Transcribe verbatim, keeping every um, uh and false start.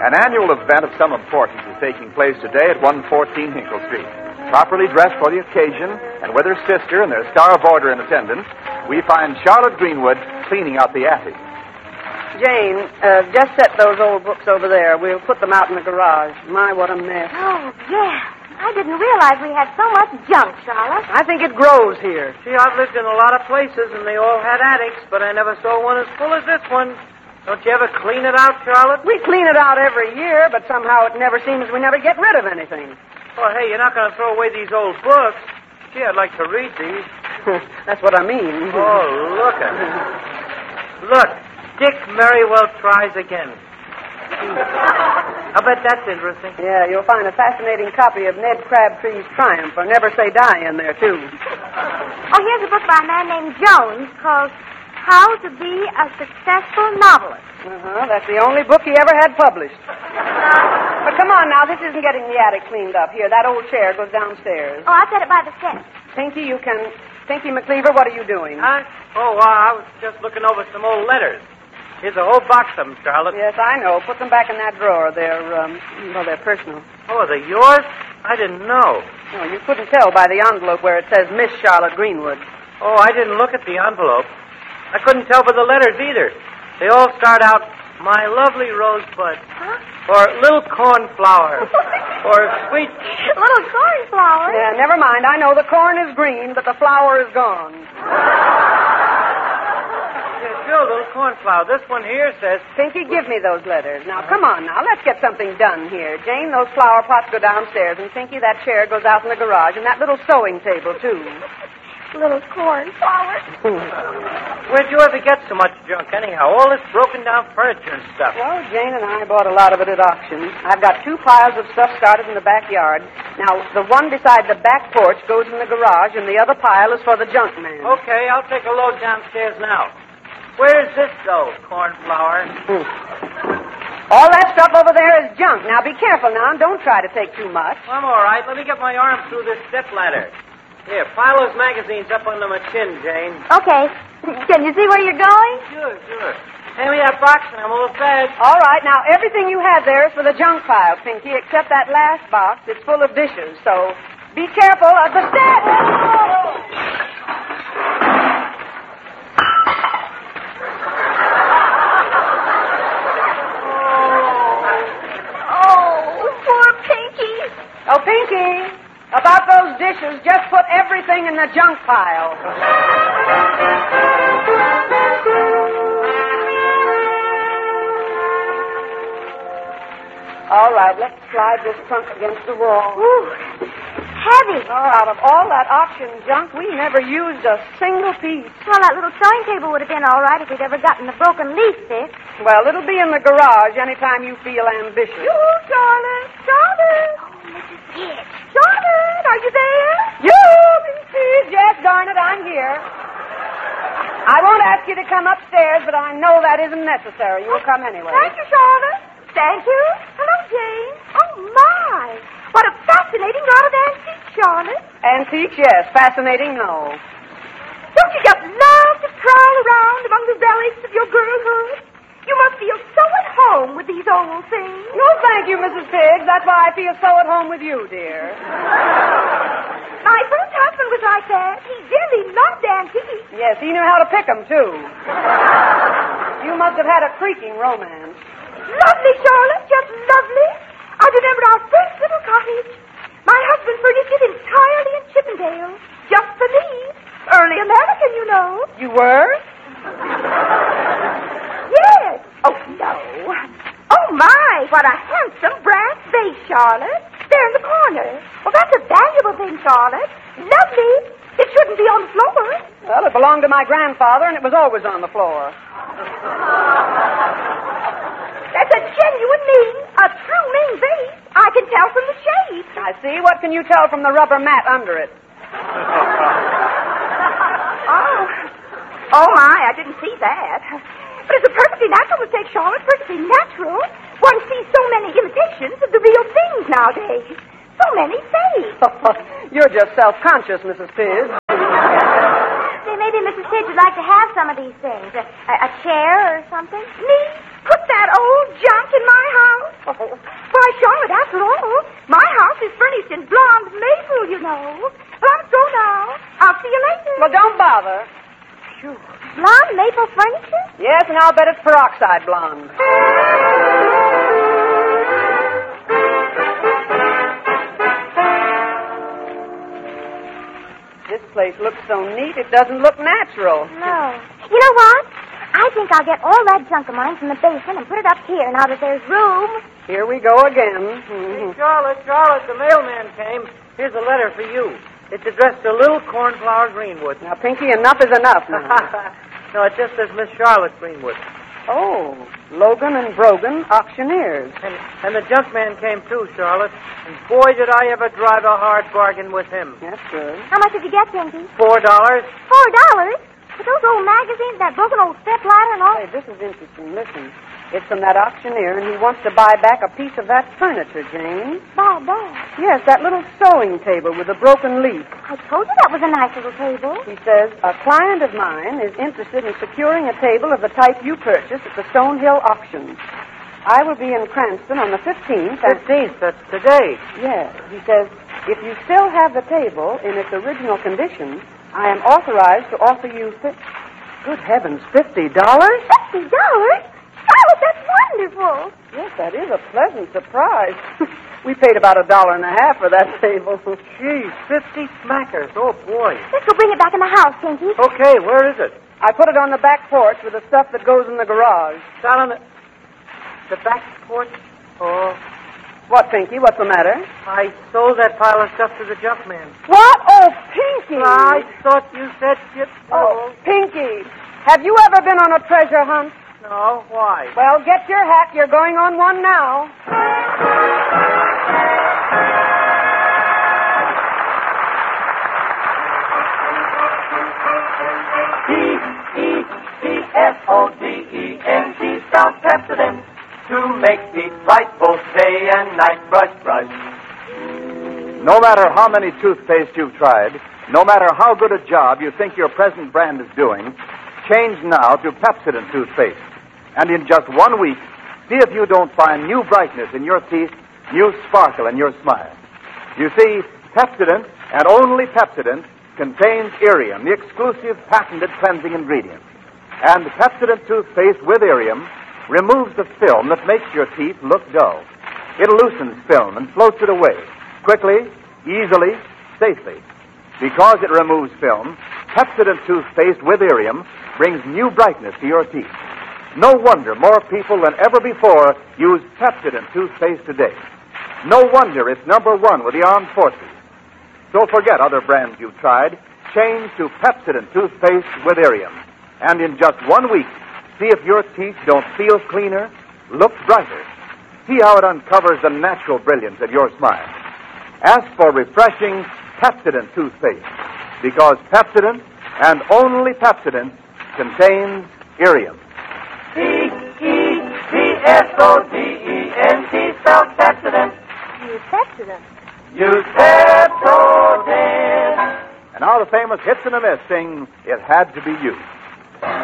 An annual event of some importance is taking place today at one fourteen Hinkle Street. Properly dressed for the occasion, and with her sister and their star of order in attendance, we find Charlotte Greenwood cleaning out the attic. Jane, uh, just set those old books over there. We'll put them out in the garage. My, what a mess. Oh, yeah. I didn't realize we had so much junk, Charlotte. I think it grows here. See, I've lived in a lot of places, and they all had attics, but I never saw one as full as this one. Don't you ever clean it out, Charlotte? We clean it out every year, but somehow it never seems we never get rid of anything. Oh, hey, you're not going to throw away these old books. Gee, I'd like to read these. That's what I mean. Oh, look at it. Look, Dick Merriwell Tries Again. I bet that's interesting. Yeah, you'll find a fascinating copy of Ned Crabtree's Triumph, or Never Say Die in there, too. Oh, here's a book by a man named Jones called How to Be a Successful Novelist. Uh-huh, that's the only book he ever had published. But come on now, this isn't getting the attic cleaned up. Here, that old chair goes downstairs. Oh, I'll set it by the steps. Pinky, you can... Pinky McCleaver, what are you doing? Huh? Oh, uh, I was just looking over some old letters. Here's a whole box of them, Charlotte. Yes, I know. Put them back in that drawer. They're, um, well, they're personal. Oh, they're yours? I didn't know. No, you couldn't tell by the envelope where it says Miss Charlotte Greenwood. Oh, I didn't look at the envelope. I couldn't tell by the letters either. They all start out, My Lovely Rosebud. Huh? Or Little Cornflower. Or Sweet... Little cornflower? Yeah, never mind. I know the corn is green, but the flower is gone. Yeah, sure, Little Cornflower. This one here says... Pinky, give me those letters. Now, come on now. Let's get something done here. Jane, those flower pots go downstairs, and Pinky, that chair goes out in the garage, and that little sewing table, too. Little cornflower. Where'd you ever get so much junk, anyhow? All this broken down furniture and stuff. Well, Jane and I bought a lot of it at auction. I've got two piles of stuff started in the backyard. Now, the one beside the back porch goes in the garage, and the other pile is for the junk man. Okay, I'll take a load downstairs now. Where does this go, Cornflower? Hmm. All that stuff over there is junk. Now, be careful now, and don't try to take too much. I'm all right. Let me get my arm through this step ladder. Here, pile those magazines up under my chin, Jane. Okay. Can you see where you're going? Sure, sure. Hand me that box and I'm all fed. All right, now, everything you have there is for the junk pile, Pinky, except that last box. It's full of dishes, so be careful of the steps. Oh, poor Pinky. Oh, Pinky. About those dishes, just put everything in the junk pile. All right, let's slide this trunk against the wall. Ooh, heavy. Oh, out of all that auction junk, we never used a single piece. Well, that little sewing table would have been all right if we'd ever gotten the broken leaf fixed. Well, it'll be in the garage anytime you feel ambitious. You, Charlotte, Charlotte. Oh, Missus Pitch. Charlotte, are you there? You, Missus Yes, darn it, I'm here. I won't ask you to come upstairs, but I know that isn't necessary. You'll come anyway. Thank you, Charlotte. Thank you. Hello, Jane. Oh, my. What a fascinating lot of antiques, Charlotte. Antiques, yes. Fascinating, no. Don't you just love to prowl around among the relics of your girlhood? You must feel so at home with these old things. No, thank you, Missus Biggs. That's why I feel so at home with you, dear. My first husband was like that. He really loved antiques. Yes, he knew how to pick 'em, too. You must have had a creaking romance. Lovely, Charlotte, just lovely. I remember our first little cottage. My husband furnished it entirely in Chippendale. Just for me. Early American, you know. You were? Yes. Oh, no. Oh, my, what a handsome brass vase, Charlotte. There in the corner. Well, that's a valuable thing, Charlotte. Lovely. It shouldn't be on the floor. Well, it belonged to my grandfather, and it was always on the floor. That's a genuine Ming, a true Ming vase. I can tell from the shape. I see. What can you tell from the rubber mat under it? Oh. Oh, my, I didn't see that. But it's a perfectly natural mistake, Charlotte, perfectly natural. One sees so many imitations of the real things nowadays. So many fakes. You're just self-conscious, Missus Piz. Say, maybe Missus Pidge would like to have some of these things. A, a, a chair or something. Me? Put that old junk in my house? house is furnished in blonde maple, you know. Well, I'm so now. I'll see you later. Well, don't bother. Phew. Blonde maple furniture? Yes, and I'll bet it's peroxide blonde. This place looks so neat, it doesn't look natural. No. You know what? I think I'll get all that junk of mine from the basement and put it up here now that there's room. Here we go again. Hey, Charlotte, Charlotte, the mailman came. Here's a letter for you. It's addressed to Little Cornflower Greenwood. Now, Pinky, enough is enough now. No, it just says Miss Charlotte Greenwood. Oh, Logan and Brogan, auctioneers. And, and the junk man came too, Charlotte. And boy, did I ever drive a hard bargain with him. That's good. How much did you get, Pinky? Four dollars. Four dollars? But those old magazines, that broken old step ladder and all... Hey, this is interesting. Listen. It's from that auctioneer, and he wants to buy back a piece of that furniture, Jane. Buy back? Yes, that little sewing table with a broken leaf. I told you that was a nice little table. He says, a client of mine is interested in securing a table of the type you purchased at the Stonehill auction. I will be in Cranston on the fifteenth. Fifteenth, that's today. Yes. He says, if you still have the table in its original condition, I am authorized to offer you... Fi- Good heavens, fifty dollars? Fifty dollars? Oh, that's wonderful. Yes, that is a pleasant surprise. We paid about a dollar and a half for that table. Gee, fifty smackers. Oh, boy. Let's go bring it back in the house, Pinky. Okay, where is it? I put it on the back porch with the stuff that goes in the garage. Down on the... The back porch? Oh, What, Pinky? What's the matter? I sold that pile of stuff to the junk man. What? Oh, Pinky! I thought you said you... Oh, Pinky, have you ever been on a treasure hunt? No, why? Well, get your hat. You're going on one now. P E P S O D E N T, spelled Pepsodent, to make teeth white both day and night. Brush, brush. No matter how many toothpaste you've tried, no matter how good a job you think your present brand is doing, change now to Pepsodent toothpaste. And in just one week, see if you don't find new brightness in your teeth, new sparkle in your smile. You see, Pepsodent, and only Pepsodent, contains Irium, the exclusive patented cleansing ingredient. And Pepsodent toothpaste with Irium removes the film that makes your teeth look dull. It loosens film and floats it away, quickly, easily, safely. Because it removes film, Pepsodent toothpaste with Irium brings new brightness to your teeth. No wonder more people than ever before use Pepsodent toothpaste today. No wonder it's number one with the armed forces. So forget other brands you've tried. Change to Pepsodent toothpaste with Irium. And in just one week, see if your teeth don't feel cleaner, look brighter. See how it uncovers the natural brilliance of your smile. Ask for refreshing Pepsodent toothpaste, because Pepsodent, and only Pepsodent, contains Irium. P E P S O D E N T, spelled Pepsodent. Use Pepsodent. Use Pepsodent. And now the famous Hits and a Miss sing It Had to Be You.